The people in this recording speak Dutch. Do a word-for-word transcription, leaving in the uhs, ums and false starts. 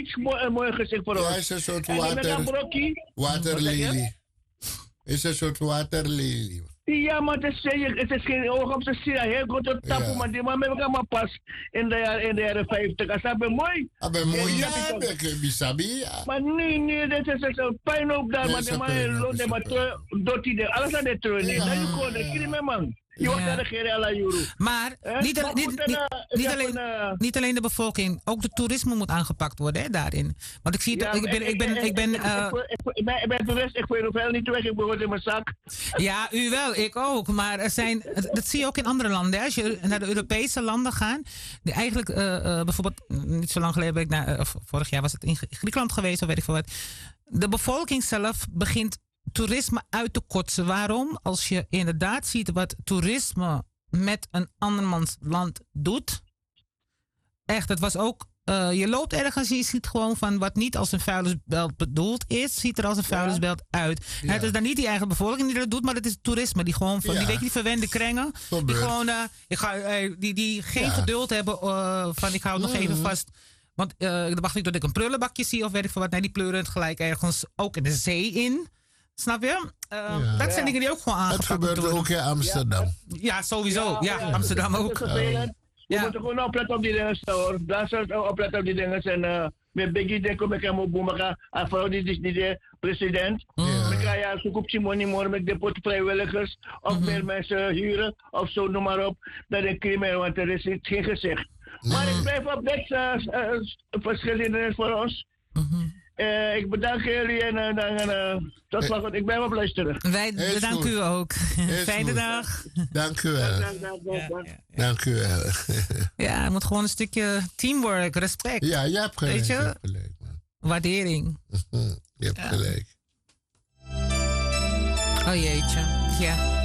iets mooi, een mooi gezicht voor ons. Ja, is een soort En water, met een brokkie. waterlelie. Is een soort waterlelie. Ja, maar het is, het is geen oog op de sida. Heel goed te tappen, Ja. maar die man hebben maar pas in de jaren, in de jaren vijftig. Dat is mooi. Ah, ben mooi, Ja, ja, ja, ben ik bisabi, ja. Maar nee, nee, dat is een puinhoop daar. Nee, Maar is die een man puinhoop, loopt is er een maar terug. Doet hij de alles aan de terug. Nee, dat je gewoon, dat krijg je man. Je wordt Ja. naar de gerella juro. Maar Eh, niet, al- maar niet, goed, en, niet, eh, ik niet heb alleen, een, eh, niet alleen de bevolking, ook de toerisme moet aangepakt worden hè, daarin. Want ik zie het, ik ben, ik ben, ik ben, eh, ik ben, ik ben toerist, ik voel er veel niet weg, ik behoort in mijn zak. ja, u wel, ik ook. Maar er zijn, dat zie je ook in andere landen. Hè. Als je naar de Europese landen gaat, die eigenlijk, eh, eh, bijvoorbeeld, niet zo lang geleden ben ik naar, eh, of vorig jaar was het in Griekenland geweest, of weet ik veel wat. De bevolking zelf begint toerisme uit te kotsen. Waarom? Als je inderdaad ziet wat toerisme met een andermans land doet. Echt, het was ook. Uh, je loopt ergens en je ziet gewoon van wat niet als een vuilnisbelt bedoeld is, ziet er als een vuilnisbelt uit. Ja. Het is dan niet die eigen bevolking die dat doet, maar het is toerisme die gewoon van Ja. die weet je die verwende krengen, die Gebeurt. gewoon uh, ik ga, uh, die, die geen Ja. geduld hebben uh, van ik hou het nog Mhm. even vast. Want uh, dan wacht ik tot ik een prullenbakje zie of weet ik veel wat. Nee, die pleuren het gelijk ergens ook in de zee in. Snap je? Uh, Ja. Dat zijn dingen die ook gewoon Het aangepakt gebeurt moeten ook worden. in Amsterdam. Ja, sowieso. Ja, Amsterdam dat ook. is vervelend. We Ja. moeten gewoon opletten op die dingen, hoor. Daar zou ik opletten op die dingen. En uh, met Biggie denken we gaan boemen. En vooral die is niet de president. Ja. We gaan ja zoeken op Simone Moore met de pot vrijwilligers. Of meer mensen huren. Of zo, noem maar op. Dat is crimineel, want er is iets geen gezegd. Maar ik blijf op dit uh, uh, verschil voor ons. Uh, ik bedank jullie en, uh, en uh, tot slot. Ik blijf op luisteren. Wij Is bedanken goed. u ook. Is Fijne goed. dag. Dank u wel. Dank, dank, dank, dank. Dank u wel. Ja, het moet gewoon een stukje teamwork, respect, Ja, je hebt gelijk. Weet je? Je hebt gelijk, man. waardering. Je hebt Ja. gelijk. Oh jeetje. Ja.